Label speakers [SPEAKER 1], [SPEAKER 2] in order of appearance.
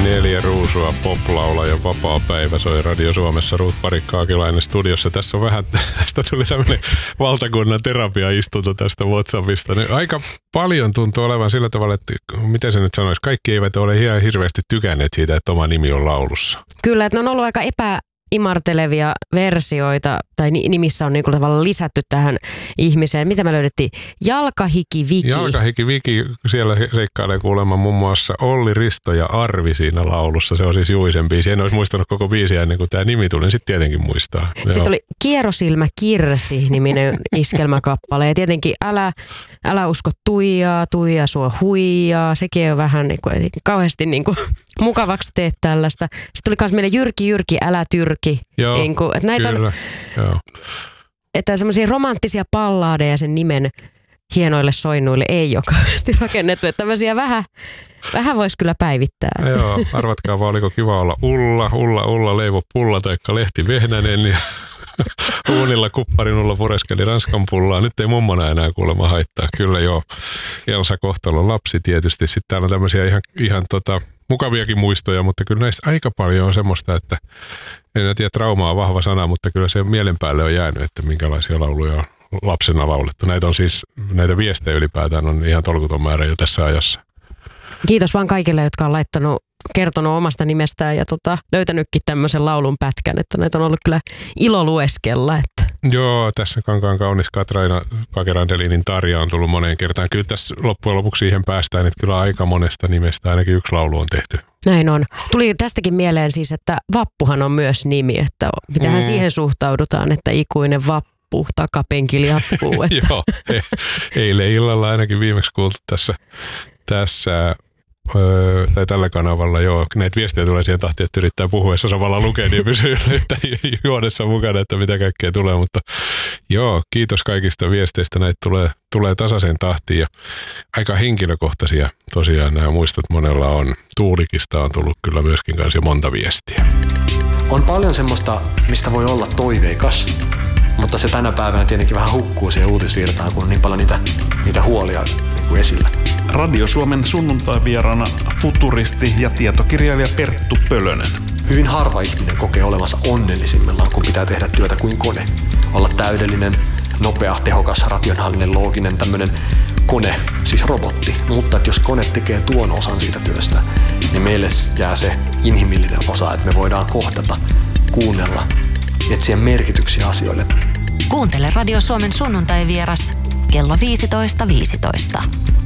[SPEAKER 1] 4 ruusua poplaulaja vapaa päivä soi Radio Suomessa. Ruut Parikka-Akilainen studiossa. Tässä on vähän, tästä tuli tämmöinen valtakunnan terapiaistunto tästä WhatsAppista. Aika paljon tuntuu olevan sillä tavalla, että miten se nyt sanoisi, kaikki eivät ole ihan hirveästi tykänneet siitä, että oma nimi on laulussa.
[SPEAKER 2] Kyllä, että ne on ollut aika imartelevia versioita, tai nimissä on niinku tavallaan lisätty tähän ihmiseen. Mitä me löydettiin? Jalkahiki Viki.
[SPEAKER 1] Jalkahiki Viki, siellä seikkailee kuulemma muun muassa Olli, Risto ja Arvi siinä laulussa. Se on siis Juisen biisi. En olisi muistanut koko biisiä ennen kuin tämä nimi tuli, niin sitten tietenkin muistaa.
[SPEAKER 2] Sitten oli Kierosilmä Kirsi-niminen iskelmäkappale. Ja tietenkin älä usko Tuija sua huijaa. Sekin on vähän niin kuin, kauheasti niin kuin mukavaksi teet tällaista. Sitten tuli myös meille Jyrki, älä tyrki.
[SPEAKER 1] Joo,
[SPEAKER 2] niin kuin, että näitä
[SPEAKER 1] kyllä. Joo.
[SPEAKER 2] Että semmoisia romanttisia pallaadeja sen nimen hienoille soinnuille ei ole kauheasti rakennettu. Että tämmöisiä vähän voisi kyllä päivittää.
[SPEAKER 1] Joo, arvatkaa vaan, oliko kiva olla Ulla, Leivo Pulla taikka Lehti Vehnänen ja uunilla Kupparinulla pureskeli Ranskan pullaa. Nyt ei mummona enää kuulemma haittaa. Kyllä joo, Elsa Kohtalon lapsi tietysti. Sitten täällä on tämmöisiä ihan mukaviakin muistoja, mutta kyllä näissä aika paljon on semmoista, että en tiedä, trauma on vahva sana, mutta kyllä se mielen päälle on jäänyt, että minkälaisia lauluja on lapsena laulettu. Näitä viestejä ylipäätään on ihan tolkuton määrä jo tässä ajassa.
[SPEAKER 2] Kiitos vaan kaikille, jotka on kertonut omasta nimestään ja löytänytkin tämmöisen laulun pätkän, että näitä on ollut kyllä ilo lueskella. Että.
[SPEAKER 1] Joo, tässä Kankaan kaunis Katraina Pakerandelinin Tarja on tullut moneen kertaan. Kyllä tässä loppujen lopuksi siihen päästään, että kyllä aika monesta nimestä ainakin yksi laulu on tehty.
[SPEAKER 2] Näin on. Tuli tästäkin mieleen siis, että Vappuhan on myös nimi, että mitähän siihen suhtaudutaan, että ikuinen vappu takapenkillä jatkuu. Että.
[SPEAKER 1] Joo, eilen illalla ainakin viimeksi kuultu tässä tai tällä kanavalla, joo. Näitä viestejä tulee siihen tahtiin, että yrittää puhuessa samalla lukea, niin pysyy juonessa mukana, että mitä kaikkea tulee. Mutta joo, kiitos kaikista viesteistä. Näitä tulee tasaisen tahtiin ja aika henkilökohtaisia tosiaan nämä muistot monella on. Tuulikista on tullut kyllä myöskin kanssa jo monta viestiä.
[SPEAKER 3] On paljon semmoista, mistä voi olla toiveikas, mutta se tänä päivänä tietenkin vähän hukkuu siihen uutisvirtaan, kun on niin paljon niitä huolia niin kuin esillä.
[SPEAKER 4] Radio Suomen sunnuntai-vieraana futuristi ja tietokirjailija Perttu Pölönen.
[SPEAKER 3] Hyvin harva ihminen kokee olevansa onnellisimmillaan, kun pitää tehdä työtä kuin kone. Olla täydellinen, nopea, tehokas, rationaalinen, looginen, tämmöinen kone, siis robotti. Mutta että jos kone tekee tuon osan siitä työstä, niin meille jää se inhimillinen osa, että me voidaan kohdata, kuunnella, etsiä merkityksiä asioille.
[SPEAKER 5] Kuuntele Radio Suomen sunnuntai-vieras kello 15.15.